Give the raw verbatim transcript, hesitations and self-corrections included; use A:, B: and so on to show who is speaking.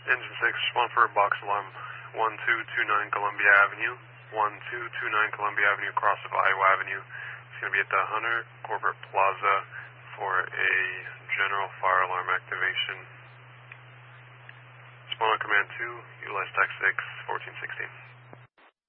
A: Engine six, respond for box alarm one two two nine Columbia Avenue, one two two nine Columbia Avenue, across of Iowa Avenue. It's going to be at the Hunter Corporate Plaza for a general fire alarm activation. Respond on command two, utilize tax six, fourteen sixteen.